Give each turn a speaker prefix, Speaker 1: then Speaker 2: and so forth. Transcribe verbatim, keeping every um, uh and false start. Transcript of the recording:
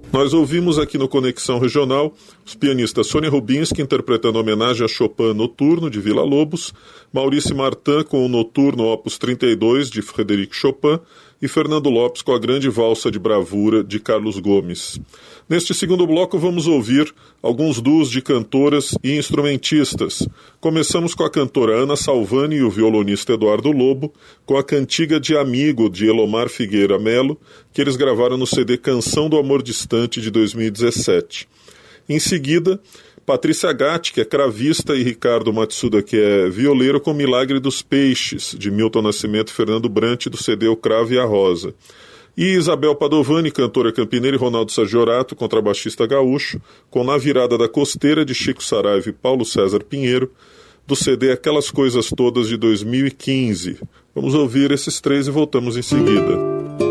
Speaker 1: Nós ouvimos aqui no Conexão Regional os pianistas Sônia Rubinski interpretando homenagem a Chopin Noturno, de Villa Lobos, Maurice Martin com o Noturno Opus trinta e dois, de Frédéric Chopin, e Fernando Lopes com a Grande Valsa de Bravura, de Carlos Gomes. Neste segundo bloco vamos ouvir alguns duos de cantoras e instrumentistas. Começamos com a cantora Ana Salvani e o violonista Eduardo Lobo, com a cantiga de Amigo, de Elomar Figueira Melo, que eles gravaram no C D Canção do Amor Distante, de dois mil e dezessete. Em seguida, Patrícia Gatti, que é cravista, e Ricardo Matsuda, que é violeiro, com Milagre dos Peixes, de Milton Nascimento e Fernando Brant, do C D O Cravo e a Rosa. E Isabel Padovani, cantora campineira, e Ronaldo Sagiorato, contrabaixista gaúcho, com Na Virada da Costeira, de Chico Saraiva e Paulo César Pinheiro, do C D Aquelas Coisas Todas, de dois mil e quinze. Vamos ouvir esses três e voltamos em seguida.